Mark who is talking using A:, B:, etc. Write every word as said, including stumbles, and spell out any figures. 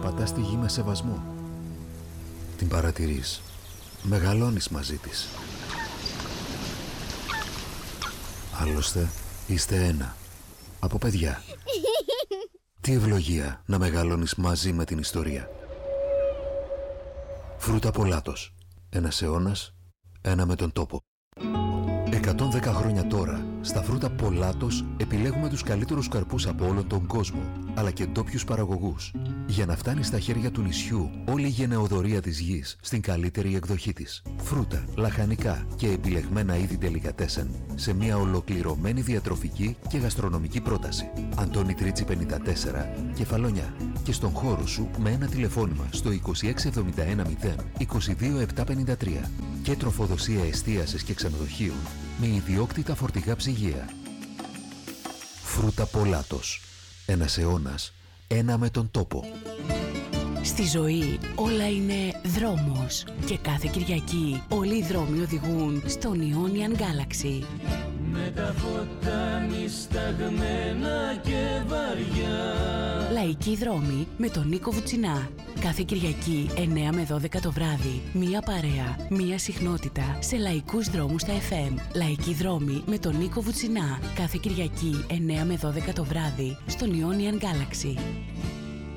A: περπατάς στη γη με σεβασμό. Την παρατηρείς. Μεγαλώνεις μαζί της. Άλλωστε, είστε ένα. Από παιδιά. Τι ευλογία να μεγαλώνεις μαζί με την ιστορία. Φρούτα Πολάτος. Ένας αιώνας, ένα με τον τόπο. εκατόν δέκα χρόνια τώρα, στα Φρούτα Πολάτος επιλέγουμε τους καλύτερους καρπούς από όλο τον κόσμο, αλλά και ντόπιους παραγωγούς, για να φτάνει στα χέρια του νησιού όλη η γενεοδορία της γης στην καλύτερη εκδοχή της. Φρούτα, λαχανικά και επιλεγμένα είδη ντελικατέσεν σε μια ολοκληρωμένη διατροφική και γαστρονομική πρόταση. Αντώνη Τρίτσι πενήντα τέσσερα, Κεφαλονιά. Και στον χώρο σου με ένα τηλεφώνημα στο είκοσι έξι εβδομήντα ένα μηδέν είκοσι δύο επτακόσια πενήντα τρία και τροφοδοσία εστίασης και ξενοδοχείων με ιδιόκτητα φορτηγά ψυγεία. Φρούτα Πολάτος. Ένας αιώνας, ένα με τον τόπο.
B: Στη ζωή όλα είναι δρόμος και κάθε Κυριακή όλοι οι δρόμοι οδηγούν στον Ionian Galaxy.
C: Με τα φώτα μισταγμένα και βαριά.
B: Λαϊκοί δρόμοι με τον Νίκο Βουτσινά. Κάθε Κυριακή εννέα με δώδεκα το βράδυ. Μία παρέα, μία συχνότητα σε λαϊκούς δρόμους στα εφ εμ. Λαϊκοί δρόμοι με τον Νίκο Βουτσινά. Κάθε Κυριακή εννέα με δώδεκα το βράδυ στον Ionian Galaxy.